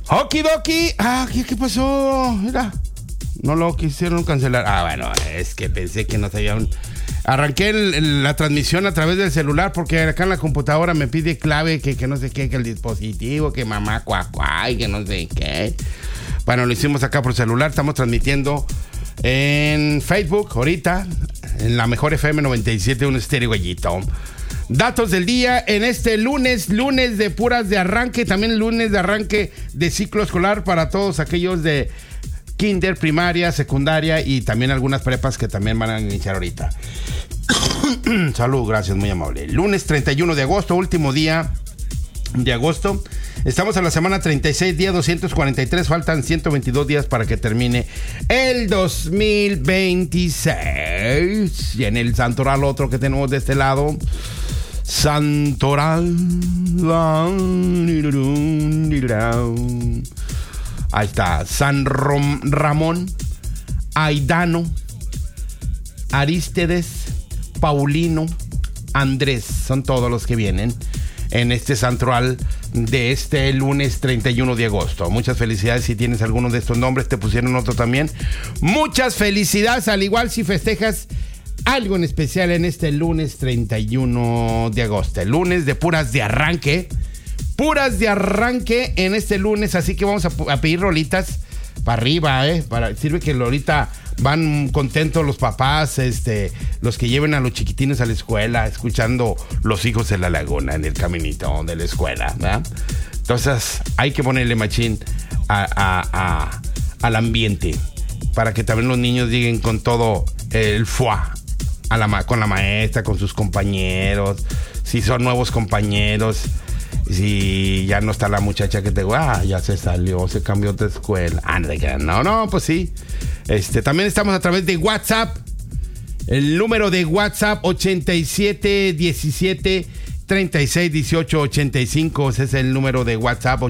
Okidoki. ¿Qué pasó? Mira, no lo quisieron cancelar. Bueno, es que pensé que no se habían... Arranqué la transmisión a través del celular porque acá en la computadora me pide clave que no sé qué, que el dispositivo, que mamá cuacuá y que no sé qué. Bueno, lo hicimos acá por celular. Estamos transmitiendo en Facebook ahorita, en la mejor FM 97, un estéreo Guayito. Datos del día en este lunes de puras de arranque, también lunes de arranque de ciclo escolar para todos aquellos de kinder, primaria, secundaria y también algunas prepas que también van a iniciar ahorita. Salud, gracias, muy amable. Lunes 31 de agosto, último día de agosto. Estamos en la semana 36, día 243. Faltan 122 días para que termine el 2026. Y en el Santoral, otro que tenemos de este lado, Santoral. Ahí está, San Ramón, Aidano, Arístedes, Paulino, Andrés. Son todos los que vienen en este santoral de este lunes 31 de agosto. Muchas felicidades si tienes alguno de estos nombres, te pusieron otro también. Muchas felicidades, al igual si festejas algo en especial en este lunes 31 de agosto. El lunes de puras de arranque. Puras de arranque en este lunes, así que vamos a pedir rolitas para arriba, sirve que ahorita van contentos los papás, los que lleven a los chiquitines a la escuela, escuchando Los Hijos de la Laguna en el caminito de la escuela, ¿verdad? Entonces hay que ponerle machín al ambiente para que también los niños lleguen con todo el fuá con la maestra, con sus compañeros, si son nuevos compañeros. Si ya no está la muchacha que te ya se salió, se cambió de escuela. No, pues sí. También estamos a través de WhatsApp. El número de WhatsApp 8717 36 18 85. Ese es el número de WhatsApp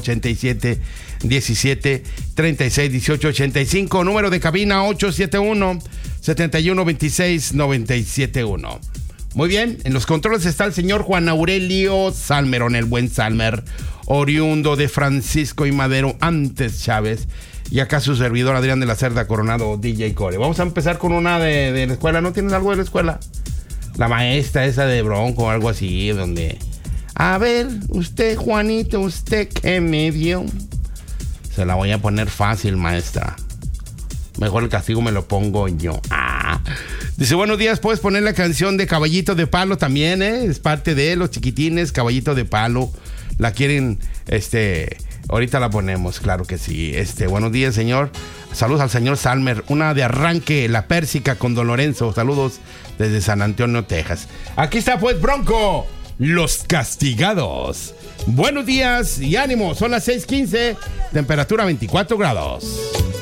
8717 36 18 85. Número de cabina 871 71 26 971. Muy bien, en los controles está el señor Juan Aurelio Salmerón, el buen Salmer, oriundo de Francisco y Madero, antes Chávez, y acá su servidor Adrián de la Cerda Coronado, DJ Core. Vamos a empezar con una de la escuela. ¿No tienes algo de la escuela? La maestra esa de Bronco o algo así, donde... A ver, usted, Juanito, ¿usted qué me dio? Se la voy a poner fácil, maestra. Mejor el castigo me lo pongo yo. Dice, buenos días, ¿puedes poner la canción de Caballito de Palo también, Es parte de los chiquitines, Caballito de Palo. La quieren, ahorita la ponemos, claro que sí. Buenos días, señor. Saludos al señor Salmer. Una de arranque, La Pérsica con Don Lorenzo. Saludos desde San Antonio, Texas. Aquí está, pues, Bronco, Los Castigados. Buenos días y ánimo. Son las 6:15, temperatura 24 grados.